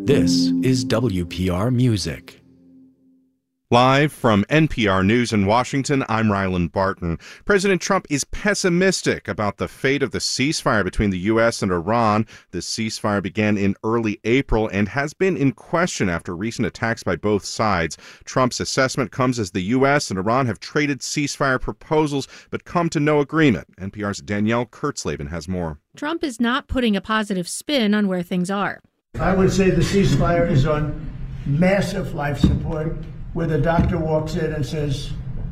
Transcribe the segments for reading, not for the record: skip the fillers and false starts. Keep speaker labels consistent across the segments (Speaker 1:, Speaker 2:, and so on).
Speaker 1: This is WPR Music.
Speaker 2: Live from NPR News in Washington, I'm Ryland Barton. President Trump is pessimistic about the fate of the ceasefire between the U.S. and Iran. The ceasefire began in early April and has been in question after recent attacks by both sides. Trump's assessment comes as the U.S. and Iran have traded ceasefire proposals but come to no agreement. NPR's Danielle Kurtzleben has more.
Speaker 3: Trump is not putting a positive spin on where things are.
Speaker 4: I would say the ceasefire is on massive life support, where the doctor walks in and says,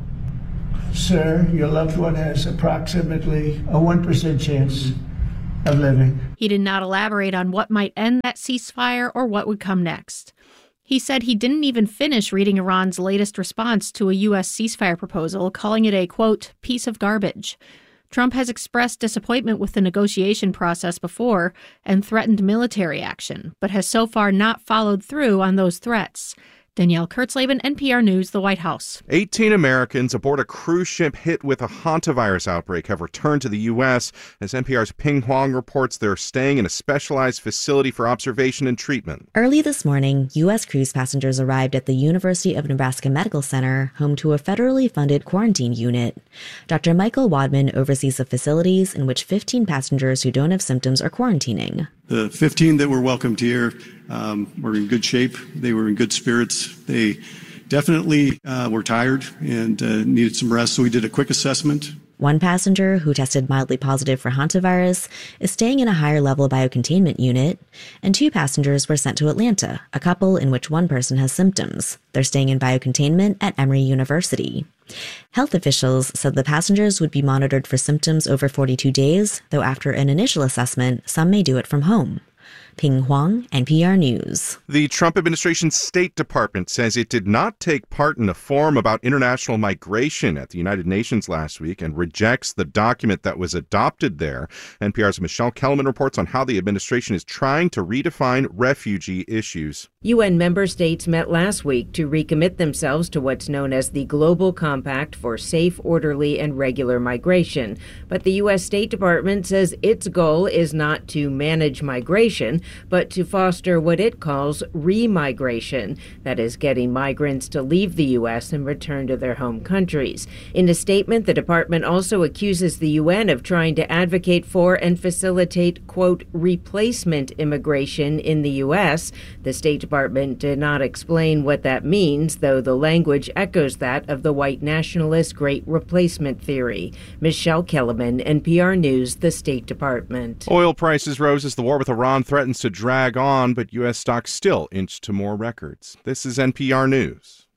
Speaker 4: "Sir, your loved one has approximately a 1% chance of living."
Speaker 3: He did not elaborate on what might end that ceasefire or what would come next. He said he didn't even finish reading Iran's latest response to a U.S. ceasefire proposal, calling it a, quote, piece of garbage. Trump has expressed disappointment with the negotiation process before and threatened military action, but has so far not followed through on those threats. Danielle Kurtzleben, NPR News, the White House.
Speaker 2: 18 Americans aboard a cruise ship hit with a hantavirus outbreak have returned to the U.S. As NPR's Ping Huang reports, they're staying in a specialized facility for observation and treatment.
Speaker 5: Early this morning, U.S. cruise passengers arrived at the University of Nebraska Medical Center, home to a federally funded quarantine unit. Dr. Michael Wadman oversees the facilities in which 15 passengers who don't have symptoms are quarantining.
Speaker 6: The 15 that were welcomed here were in good shape. They were in good spirits. They definitely were tired and needed some rest, so we did a quick assessment.
Speaker 5: One passenger who tested mildly positive for hantavirus is staying in a higher-level biocontainment unit, and 2 passengers were sent to Atlanta, a couple in which one person has symptoms. They're staying in biocontainment at Emory University. Health officials said the passengers would be monitored for symptoms over 42 days, though after an initial assessment, some may do it from home. Ping Huang, NPR News.
Speaker 2: The Trump administration's State Department says it did not take part in a forum about international migration at the United Nations last week and rejects the document that was adopted there. NPR's Michelle Kellerman reports on how the administration is trying to redefine refugee issues.
Speaker 7: UN member states met last week to recommit themselves to what's known as the Global Compact for Safe, Orderly, and Regular Migration. But the U.S. State Department says its goal is not to manage migration, but to foster what it calls remigration, that is, getting migrants to leave the U.S. and return to their home countries. In a statement, the department also accuses the UN of trying to advocate for and facilitate, quote, replacement immigration in the U.S. The State Department did not explain what that means, though the language echoes that of the white nationalist Great Replacement theory. Michelle Kellerman, NPR News, the State Department.
Speaker 2: Oil prices rose as the war with Iran threatens to drag on, but U.S. stocks still inch to more records. This is NPR News.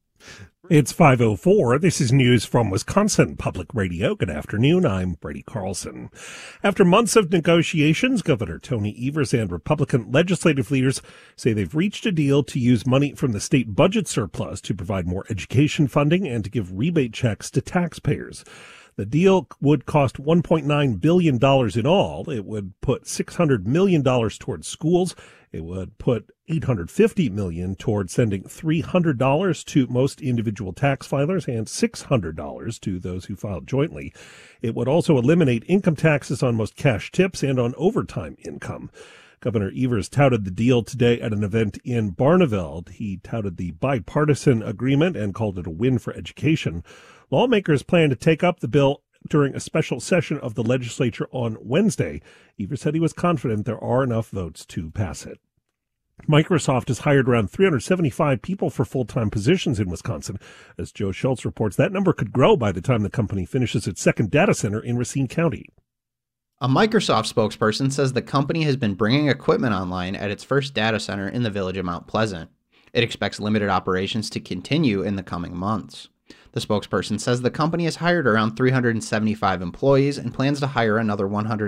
Speaker 8: It's 5:04. This is news from Wisconsin Public Radio. Good afternoon. I'm Brady Carlson. After months of negotiations, Governor Tony Evers and Republican legislative leaders say they've reached a deal to use money from the state budget surplus to provide more education funding and to give rebate checks to taxpayers. The deal would cost $1.9 billion in all. It would put $600 million towards schools. It would put $850 million towards sending $300 to most individual tax filers and $600 to those who filed jointly. It would also eliminate income taxes on most cash tips and on overtime income. Governor Evers touted the deal today at an event in Barneveld. He touted the bipartisan agreement and called it a win for education. Lawmakers plan to take up the bill during a special session of the legislature on Wednesday. Evers said he was confident there are enough votes to pass it. Microsoft has hired around 375 people for full-time positions in Wisconsin. As Joe Schultz reports, that number could grow by the time the company finishes its second data center in Racine County.
Speaker 9: A Microsoft spokesperson says the company has been bringing equipment online at its first data center in the village of Mount Pleasant. It expects limited operations to continue in the coming months. The spokesperson says the company has hired around 375 employees and plans to hire another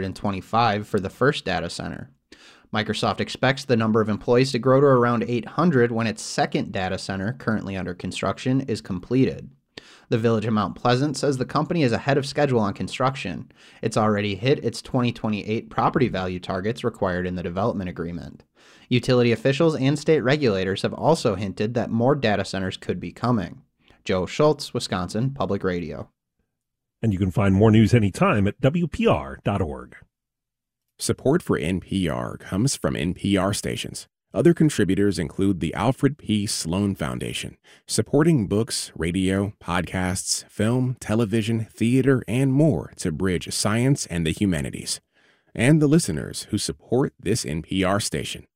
Speaker 9: 125 for the first data center. Microsoft expects the number of employees to grow to around 800 when its second data center, currently under construction, is completed. The village of Mount Pleasant says the company is ahead of schedule on construction. It's already hit its 2028 property value targets required in the development agreement. Utility officials and state regulators have also hinted that more data centers could be coming. Joe Schultz, Wisconsin Public Radio.
Speaker 8: And you can find more news anytime at WPR.org.
Speaker 10: Support for NPR comes from NPR stations. Other contributors include the Alfred P. Sloan Foundation, supporting books, radio, podcasts, film, television, theater, and more to bridge science and the humanities, and the listeners who support this NPR station.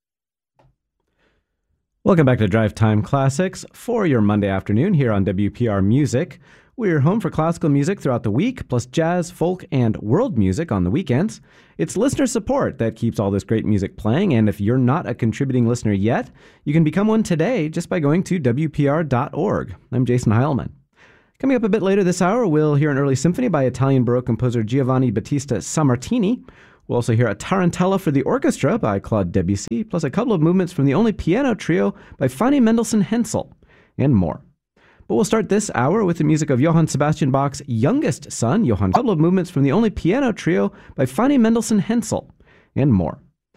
Speaker 11: Welcome back to Drive Time Classics for your Monday afternoon here on WPR Music. We're home for classical music throughout the week, plus jazz, folk, and world music on the weekends. It's listener support that keeps all this great music playing, and if you're not a contributing listener yet, you can become one today just by going to WPR.org. I'm Jason Heilman. Coming up a bit later this hour, we'll hear an early symphony by Italian Baroque composer Giovanni Battista Sammartini. We'll also hear a tarantella for the orchestra by Claude Debussy, plus a couple of movements from the only piano trio by Fanny Mendelssohn Hensel, and more. But we'll start this hour with the music of Johann Sebastian Bach's youngest son, Johann. A couple of movements from the only piano trio by Fanny Mendelssohn Hensel, and more.